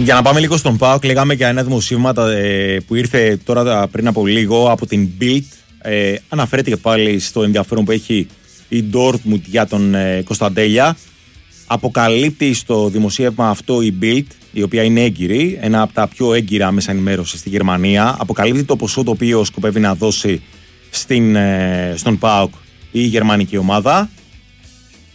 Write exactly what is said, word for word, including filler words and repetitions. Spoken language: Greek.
Για να πάμε λίγο στον ΠΑΟΚ, λέγαμε για ένα δημοσίευμα ε, που ήρθε τώρα πριν από λίγο από την Bild. Ε, αναφέρεται και πάλι στο ενδιαφέρον που έχει η Dortmund για τον ε, Κωνσταντέλια. Αποκαλύπτει στο δημοσίευμα αυτό η Bild, η οποία είναι έγκυρη, ένα από τα πιο έγκυρα μέσα ενημέρωση στη Γερμανία. Αποκαλύπτει το ποσό το οποίο σκοπεύει να δώσει στην, ε, στον ΠΑΟΚ η γερμανική ομάδα.